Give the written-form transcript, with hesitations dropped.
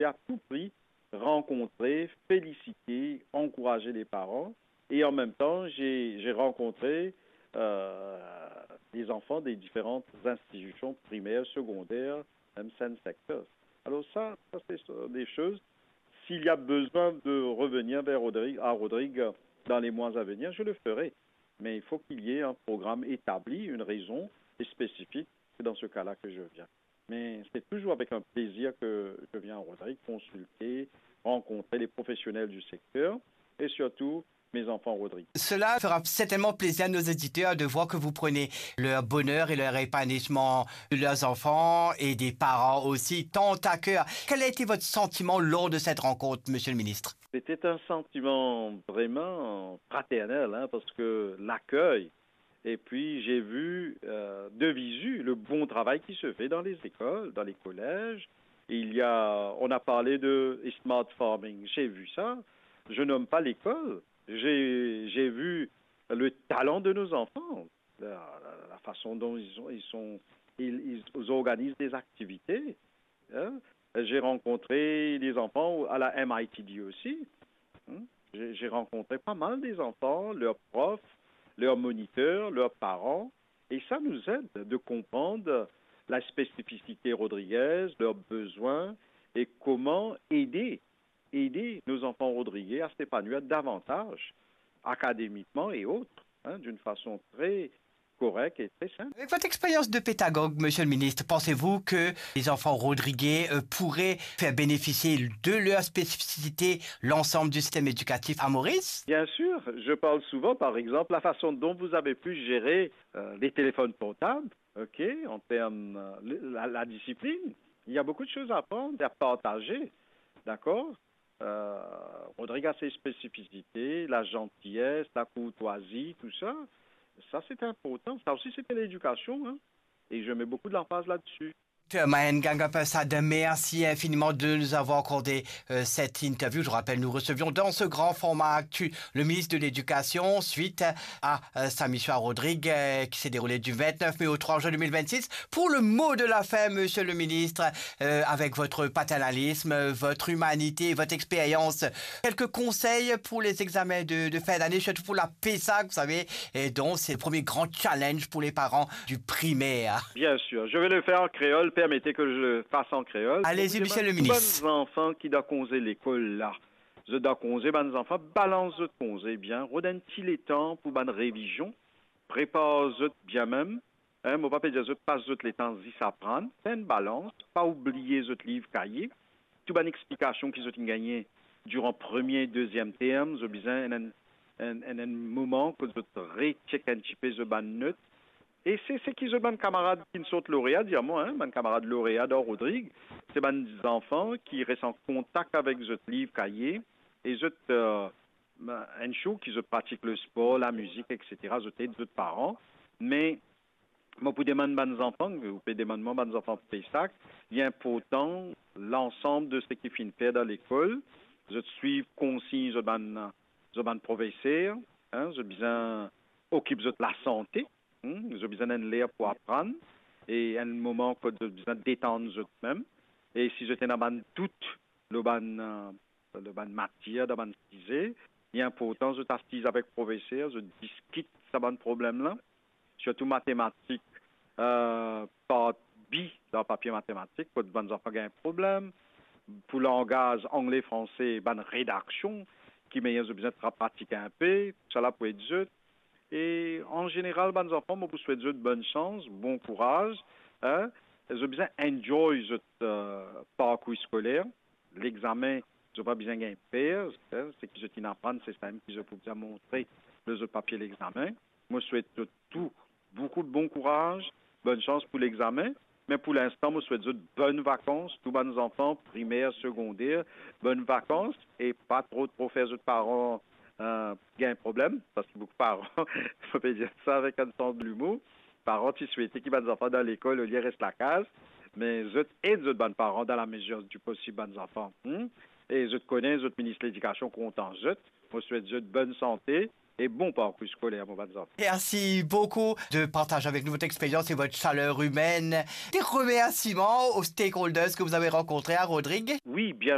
c'est à tout prix rencontrer, féliciter, encourager les parents. Et en même temps, j'ai rencontré les enfants des différentes institutions primaires, secondaires, même scène secteurs. Alors ça c'est des choses. S'il y a besoin de revenir vers Rodrigue dans les mois à venir, je le ferai. Mais il faut qu'il y ait un programme établi, une raison spécifique. C'est dans ce cas-là que je viens. Mais c'est toujours avec un plaisir que je viens à Rodrigue consulter, rencontrer les professionnels du secteur et surtout mes enfants Rodrigue. Cela fera certainement plaisir à nos éditeurs de voir que vous prenez leur bonheur et leur épanouissement de leurs enfants et des parents aussi tant à cœur. Quel a été votre sentiment lors de cette rencontre, monsieur le ministre? C'était un sentiment vraiment fraternel, parce que l'accueil, et puis j'ai vu de visu le bon travail qui se fait dans les écoles, dans les collèges. On a parlé de smart farming, j'ai vu ça. Je nomme pas l'école, j'ai vu le talent de nos enfants, la façon dont ils organisent des activités. Hein. J'ai rencontré des enfants à la MITD aussi. Hein. J'ai rencontré pas mal des enfants, leurs profs, leurs moniteurs, leurs parents. Et ça nous aide de comprendre la spécificité rodriguaise, leurs besoins et comment aider nos enfants rodriguais à s'épanouir davantage académiquement et autres, d'une façon très correcte et très simple. Avec votre expérience de pédagogue, monsieur le ministre, pensez-vous que les enfants rodriguais pourraient faire bénéficier de leur spécificité l'ensemble du système éducatif à Maurice? Bien sûr, je parle souvent, par exemple, la façon dont vous avez pu gérer les téléphones portables, ok, en termes la discipline. Il y a beaucoup de choses à apprendre et à partager, d'accord? Rodrigue a ses spécificités, la gentillesse, la courtoisie, tout ça. Ça, c'est important. Ça aussi, c'était l'éducation, et je mets beaucoup de l'emphase là-dessus. Mahen Gangapasad, merci infiniment de nous avoir accordé cette interview. Je rappelle, nous recevions dans ce grand format actu le ministre de l'Éducation suite à sa mission à Rodrigue qui s'est déroulée du 29 mai au 3 juin 2026. Pour le mot de la fin, monsieur le ministre, avec votre paternalisme, votre humanité, votre expérience, quelques conseils pour les examens de fin d'année, surtout pour la PESAC, vous savez, et donc c'est le premier grand challenge pour les parents du primaire. Bien sûr, je vais le faire en créole. Permettez que je le fasse en créole. Allez-y, monsieur le ministre. Les enfants qui doivent causer l'école là, je dois causer, les enfants, balance de causer bien, redonne-t-il les temps pour une révision, prépare bien même, mon papa dit, je passe les temps d'y s'apprendre, c'est une balance, pas oublier votre livre cahier, toute une explication qu'ils ont gagné durant premier et deuxième terme, je besoin un moment que je recheck un petit peu de note. Et c'est qui ont camarades qui ne sont lauréats, dire moi, mon camarade lauréat dans Rodrigue, c'est des enfants qui restent en contact avec ce livre cahier et un show qui pratique le sport, la musique, etc. D'autres parents. Mais moi, pour demander aux enfants, vous pouvez demander aux enfants pour Pessac, il est important l'ensemble de ce qu'ils finissent faire dans l'école. Je suis consigne de professeurs, je besoin occupe de la santé. J'ai besoin d'un l'air pour apprendre et un moment que j'ai besoin de détendre eux-mêmes. Et si j'étais dans toute le ban matière, dans le sujet, il est important de t'assiser avec le professeur, je discute ce problème-là, surtout mathématiques, par bi dans le papier mathématique, pour que les enfants aient un problème. Pour le langage anglais-français, une rédaction qui m'a besoin de pratiquer un peu, cela peut être juste. Et en général, les enfants, je vous souhaite de bonne chance, bon courage. J'ai besoin d'enjoy votre parcours scolaire. L'examen, je n'ai pas besoin d'un père. C'est que je apprendre, c'est ça que je peux vous montrer le papier de l'examen. Moi, je souhaite tout, beaucoup de bon courage, bonne chance pour l'examen. Mais pour l'instant, je souhaite de bonnes vacances, tous les enfants, primaires, secondaires, bonnes vacances et pas trop faire de parents. Il y a un problème, parce que beaucoup de parents, il faut pas dire ça avec un sens de l'humour, parents qui souhaitaient qu'ils les enfants dans l'école, au lieu reste la case, mais je et de bonnes parents dans la mesure du possible, bonnes enfants. Et je connais, je ministre de l'Éducation content, je souhaite de bonne santé et bon parcours scolaire, mon bonnes enfants. Merci beaucoup de partager avec nous votre expérience et votre chaleur humaine. Des remerciements aux stakeholders que vous avez rencontrés à Rodrigue. Oui, bien